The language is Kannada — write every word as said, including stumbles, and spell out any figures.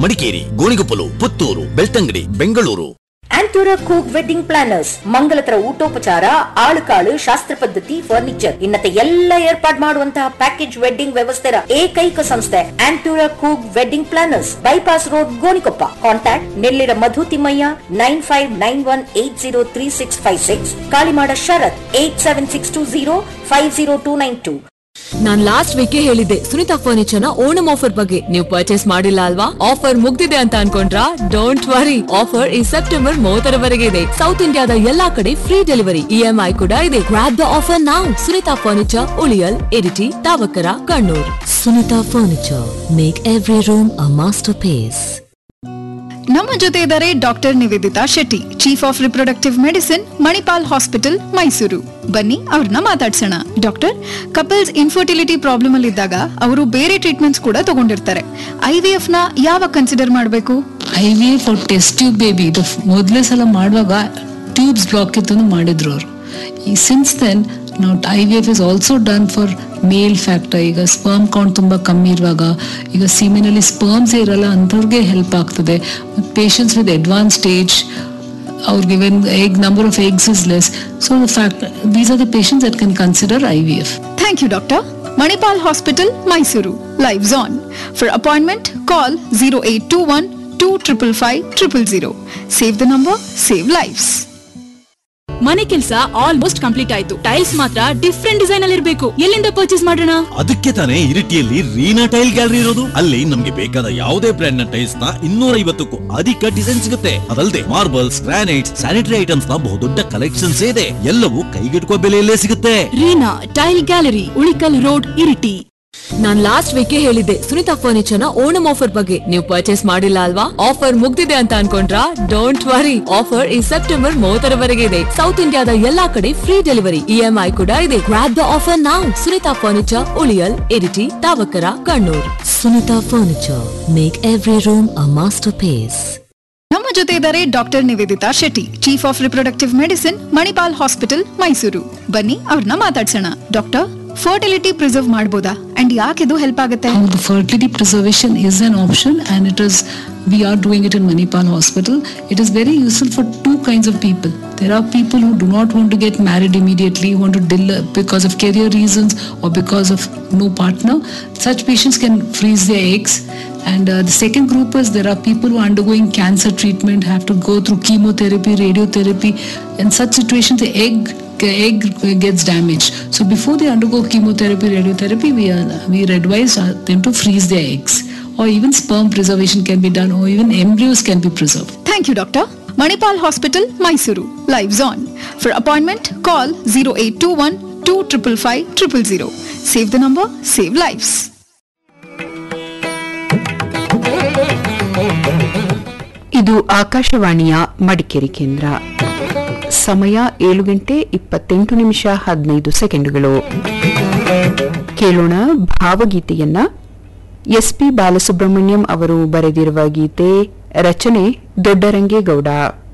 ಮಡಿಕೇರಿ, ಗೋಣಿಗೊಪ್ಪಲು, ಪುತ್ತೂರು, ಬೆಳ್ತಂಗಡಿ, ಬೆಂಗಳೂರು. ಆಂಟೂರ ಕೂಕ್ ವೆಡ್ಡಿಂಗ್ ಪ್ಲಾನರ್ಸ್ ಮಂಗಲತರ ಊಟೋಪಚಾರ, ಆಳುಕಾಳು, ಶಾಸ್ತ್ರ ಪದ್ಧತಿ, ಫರ್ನಿಚರ್ ಇನ್ನತೆ ಎಲ್ಲ ಏರ್ಪಾಡು ಮಾಡುವಂತಹ ಪ್ಯಾಕೇಜ್ ವೆಡ್ಡಿಂಗ್ ವ್ಯವಸ್ಥೆಯ ಏಕೈಕ ಸಂಸ್ಥೆ ಆಂಟೂರ ಕೂಕ್ wedding planners, bypass road, Gonikoppa. Contact Nellira ಮಧು Thimmaiah nine five nine one eight zero three six five six, Kalimada ಶರತ್ eight seven six two zero five zero two nine two. ನಾನ್ ಲಾಸ್ಟ್ ವೀಕ್ ಹೇಳಿದ್ದೆ ಸುನಿತಾ ಫರ್ನಿಚರ್ ನ ಓಣಂ ಆಫರ್ ಬಗ್ಗೆ. ನೀವು ಪರ್ಚೇಸ್ ಮಾಡಿಲ್ಲ ಅಲ್ವಾ? ಆಫರ್ ಮುಗ್ದಿದೆ ಅಂತ ಅನ್ಕೊಂಡ್ರಾ? ಡೋಂಟ್ ವರಿ, ಆಫರ್ ಈ ಸೆಪ್ಟೆಂಬರ್ ಮೂವತ್ತರವರೆಗೆ ಇದೆ. ಸೌತ್ ಇಂಡಿಯಾದ ಎಲ್ಲಾ ಕಡೆ ಫ್ರೀ ಡೆಲಿವರಿ, ಇಎಂಐ ಕೂಡ ಇದೆ. ಗ್ರಾಬ್ ದ ಆಫರ್ ನಾವ್. Sunita furniture, ಉಳಿಯಲ್, Iritty, ತಾವಕರ, Kannur. Sunita furniture, make every room ಅ ಮಾಸ್ಟರ್ ಪೀಸ್. ನಮ್ಮ ಜೊತೆ ಇದ್ದಾರೆ doctor Nivedita Shetty, chief of reproductive medicine, Manipal hospital, Mysuru. ಬನ್ನಿ ಅವ್ರನ್ನ ಮಾತಾಡ್ಸೋಣ. ಡಾಕ್ಟರ್, ಕಪಲ್ಸ್ ಇನ್ಫರ್ಟಿಲಿಟಿ ಪ್ರಾಬ್ಲಮ್ ಅಲ್ಲಿ ಇದ್ದಾಗ ಅವರು ಬೇರೆ ಟ್ರೀಟ್ಮೆಂಟ್ಸ್ ಕೂಡ ತಗೊಂಡಿರ್ತಾರೆ. ಐವಿಎಫ್ ನ ಯಾವಾಗ ಕನ್ಸಿಡರ್ ಮಾಡಬೇಕು? ಐವಿಎಫ್ ಟೆಸ್ಟ್ ಟ್ಯೂಬ್ ಬೇಬಿ ಇದು ಮೊದಲೇ ಸಲ ಮಾಡುವಾಗ ಟ್ಯೂಬ್ಸ್ ಬ್ಲಾಕ್ ಇತ್ತು ಮಾಡಿದ್ರು ಅವರು. ಈ ಸಿನ್ಸ್ ದೆನ್ ನಾವು IVF is also done for male factor. ಈಗ ಸ್ಪರ್ಮ್ ಕೌಂಟ್ ತುಂಬಾ ಕಮ್ಮಿ ಇರುವಾಗ, ಈಗ ಸೀಮೆನಲ್ಲಿ ಸ್ಪರ್ಮ್ಸ್ ಇರಲ್ಲ ಅಂಥವ್ರಿಗೆ ಹೆಲ್ಪ್ ಆಗ್ತದೆ. ಪೇಷಂಟ್ಸ್ ವಿತ್ ಅಡ್ವಾನ್ಸ್ ಸ್ಟೇಜ್, ಅವ್ರಿಗೆ when egg number of eggs is less, so the fact these are the patients that can consider IVF. Thank you doctor. Manipal hospital, Mysuru. Lives on. For appointment call zero eight two one two triple five triple zero. Save the number, save lives. ಮನೆ ಕೆಲಸ ಆಲ್ಮೋಸ್ಟ್ ಕಂಪ್ಲೀಟ್ ಆಯ್ತು. ಟೈಲ್ಸ್ ಮಾತ್ರ ಡಿಫ್ರೆಂಟ್ ಡಿಸೈನ್ ಅಲ್ಲಿ ಇರಬೇಕು. ಎಲ್ಲಿಂದ ಪರ್ಚೇಸ್ ಮಾಡೋಣ? ಅದಕ್ಕೆ ತಾನೇ ಇರಿಟಿಯಲ್ಲಿ ರೀನಾ ಟೈಲ್ ಗ್ಯಾಲರಿ ಇರೋದು. ಅಲ್ಲಿ ನಮ್ಗೆ ಬೇಕಾದ ಯಾವುದೇ ಬ್ರ್ಯಾಂಡ್ ನ ಟೈಲ್ಸ್ ನ ಇನ್ನೂರ ಐವತ್ತಕ್ಕೂ ಅಧಿಕ ಡಿಸೈನ್ ಸಿಗುತ್ತೆ. ಅದಲ್ಲದೆ ಮಾರ್ಬಲ್ಸ್, ಗ್ರಾನೈಟ್ಸ್, ಸ್ಯಾನಿಟರಿ ಐಟಮ್ಸ್ ನ ಬಹುದೊಡ್ಡ ಕಲೆಕ್ಷನ್ಸ್ ಇದೆ. ಎಲ್ಲವೂ ಕೈಗೆಟುಕುವ ಬೆಲೆಯಲ್ಲೇ ಸಿಗುತ್ತೆ. Reena tail gallery, Ulikkal road, Iritty. ನಾನ್ ಲಾಸ್ಟ್ ವೀಕ್ ಹೇಳಿದ್ದೆ ಸುನಿತಾ ಫರ್ನಿಚರ್ ನ ಓಣಂ ಆಫರ್ ಬಗ್ಗೆ. ನೀವು ಪರ್ಚೇಸ್ ಮಾಡಿಲ್ಲ ಅಲ್ವಾ? ಆಫರ್ ಮುಗ್ದಿದೆ ಅಂತ ಅನ್ಕೊಂಡ್ರಾ? ಡೋಂಟ್ ವರಿ, ಆಫರ್ ಈ ಸೆಪ್ಟೆಂಬರ್ ಮೂವತ್ತರವರೆಗೆ ಇದೆ. ಸೌತ್ ಇಂಡಿಯಾದ ಎಲ್ಲಾ ಕಡೆ ಫ್ರೀ ಡೆಲಿವರಿ, ಇಎಂಐ ಕೂಡ ಇದೆ. ಗ್ರಾಬ್ ದ ಆಫರ್ ನಾವ್. Sunita furniture, ಉಳಿಯಲ್, Iritty, ತಾವಕರ, Kannur. Sunita furniture, make every room ಅ ಮಾಸ್ಟರ್ ಪೀಸ್. ನಮ್ಮ ಜೊತೆ ಇದ್ದಾರೆ doctor Nivedita Shetty, chief of reproductive medicine, Manipal hospital, Mysuru. ಬನ್ನಿ ಅವ್ರನ್ನ ಮಾತಾಡ್ಸೋಣ. ಡಾಕ್ಟರ್, ಫರ್ಟಿಲಿಟಿ ಪ್ರಿಸರ್ವ್ ಮಾಡಬಹುದಾ ಅಂಡ್ ಯಾಕೆ ಇದು ಹೆಲ್ಪ್ ಆಗುತ್ತೆ? The fertility preservation is an option and it is we are doing it in Manipal Hospital. It is very useful for two kinds of people. There are people who do not want to get married immediately, who want to delay because of career reasons or because of no partner. Such patients can freeze their eggs. And uh, the second group is there are people who are undergoing cancer treatment, have to go through chemotherapy, radiotherapy. In such situations, the egg egg gets damaged. So before they undergo chemotherapy, radiotherapy, we are, we advise them to freeze their eggs. Or even sperm preservation can be done, or even embryos can be preserved. Thank you, Doctor. Manipal Hospital, Mysuru. Lives on. For appointment, call zero eight two one two five five zero zero zero. Save the number, save lives. ಇದು ಆಕಾಶವಾಣಿಯ ಮಡಿಕೇರಿ ಕೇಂದ್ರ. ಸಮಯ ಏಳು ಗಂಟೆ ಇಪ್ಪತ್ತೆಂಟು ನಿಮಿಷ ಹದಿನೈದು ಸೆಕೆಂಡುಗಳು. ಕೇಳೋಣ ಭಾವಗೀತೆಯನ್ನ. ಎಸ್ ಪಿ ಬಾಲಸುಬ್ರಹ್ಮಣ್ಯಂ ಅವರು ಬರೆದಿರುವ ಗೀತೆ, ರಚನೆ ದೊಡ್ಡರಂಗೇಗೌಡ.